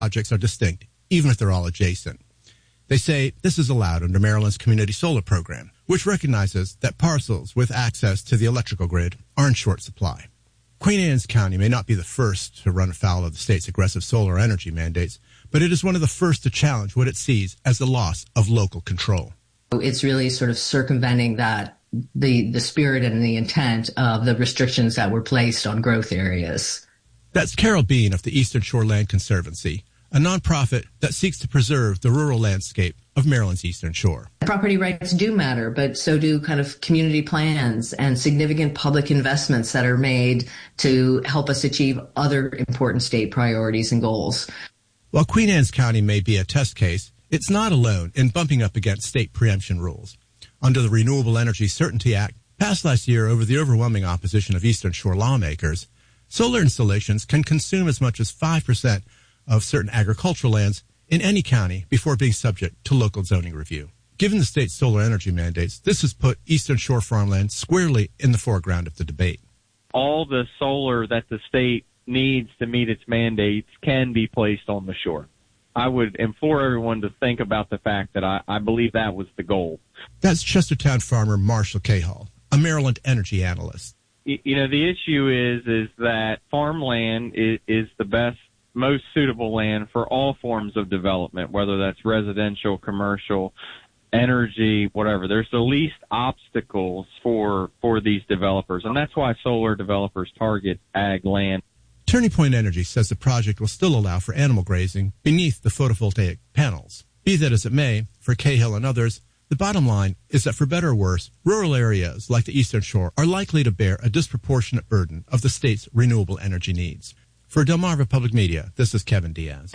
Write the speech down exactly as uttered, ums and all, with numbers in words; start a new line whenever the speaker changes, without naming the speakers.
projects are distinct, even if they're all adjacent. They say this is allowed under Maryland's Community Solar Program, which recognizes that parcels with access to the electrical grid are in short supply. Queen Anne's County may not be the first to run afoul of the state's aggressive solar energy mandates, but it is one of the first to challenge what it sees as the loss of local control.
It's really sort of circumventing that the the spirit and the intent of the restrictions that were placed on growth areas.
That's Carol Bean of the Eastern Shore Land Conservancy, a nonprofit that seeks to preserve the rural landscape of Maryland's Eastern Shore.
Property rights do matter, but so do kind of community plans and significant public investments that are made to help us achieve other important state priorities and goals.
While Queen Anne's County may be a test case, it's not alone in bumping up against state preemption rules. Under the Renewable Energy Certainty Act, passed last year over the overwhelming opposition of Eastern Shore lawmakers, solar installations can consume as much as five percent of certain agricultural lands in any county before being subject to local zoning review. Given the state's solar energy mandates, this has put Eastern Shore farmland squarely in the foreground of the debate.
All the solar that the state needs to meet its mandates can be placed on the shore. I would implore everyone to think about the fact that I, I believe that was the goal.
That's Chestertown farmer Marshall Cahall, a Maryland energy analyst.
You know, the issue is is that farmland is, is the best, most suitable land for all forms of development, whether that's residential, commercial, energy, whatever. There's the least obstacles for for these developers, and that's why solar developers target ag land.
Turning Point Energy says the project will still allow for animal grazing beneath the photovoltaic panels. Be that as it may, for Cahill and others, the bottom line is that for better or worse, rural areas like the Eastern Shore are likely to bear a disproportionate burden of the state's renewable energy needs. For Delmarva Public Media, this is Kevin Diaz.